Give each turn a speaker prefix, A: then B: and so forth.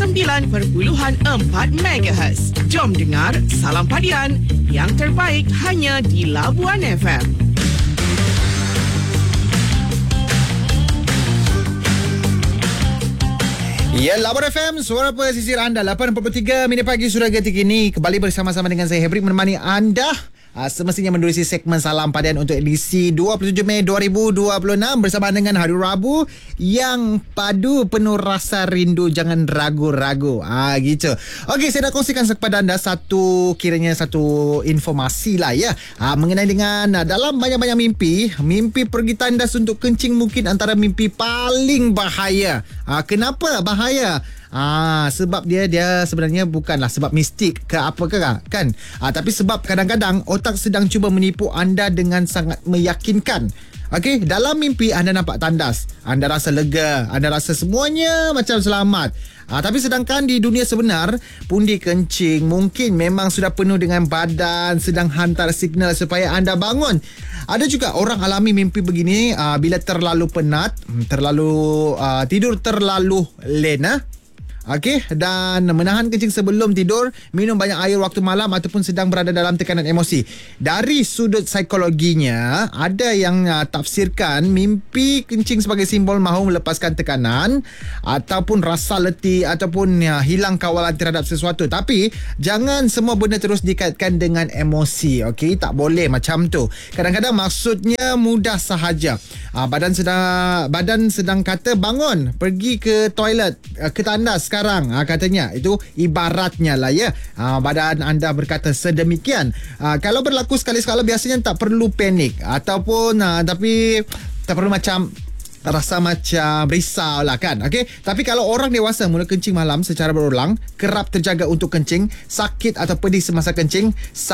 A: MHz. Jom dengar Salam Padian, yang terbaik hanya di Labuan FM.
B: Ya, Labuan FM, suara pesisir anda. 8.43 minit pagi sudah ketika ini. Kembali bersama-sama dengan saya, Hebrik, menemani anda semestinya menerusi segmen Salam Padian untuk edisi 27 Mei 2026 bersama dengan hari Rabu yang padu penuh rasa rindu. Jangan ragu-ragu. Gitu. Okey, saya nak kongsikan kepada anda satu informasi lah ya. Mengenai dengan dalam banyak-banyak mimpi pergi tandas untuk kencing mungkin antara mimpi paling bahaya. Kenapa bahaya? Sebab dia sebenarnya bukanlah sebab mistik ke apa ke kan. Tapi sebab kadang-kadang otak sedang cuba menipu anda dengan sangat meyakinkan. Okey, dalam mimpi anda nampak tandas, anda rasa lega, anda rasa semuanya macam selamat. Tapi sedangkan di dunia sebenar, pundi kencing mungkin memang sudah penuh dengan badan sedang hantar signal supaya anda bangun. Ada juga orang alami mimpi begini bila terlalu penat, tidur terlalu lena. Okey, dan menahan kencing sebelum tidur, minum banyak air waktu malam ataupun sedang berada dalam tekanan emosi. Dari sudut psikologinya, ada yang tafsirkan mimpi kencing sebagai simbol mahu melepaskan tekanan ataupun rasa letih ataupun hilang kawalan terhadap sesuatu. Tapi jangan semua benda terus dikaitkan dengan emosi. Okey, tak boleh macam tu. Kadang-kadang maksudnya mudah sahaja. Badan sedang kata bangun, pergi ke toilet, ke tandas sekarang, katanya. Itu ibaratnya lah ya. Badan anda berkata sedemikian. Kalau berlaku sekali-sekala biasanya tak perlu panik ataupun tapi tak perlu rasa macam risau lah kan. Okay? Tapi kalau orang dewasa mula kencing malam secara berulang, kerap terjaga untuk kencing, sakit atau pedih semasa kencing,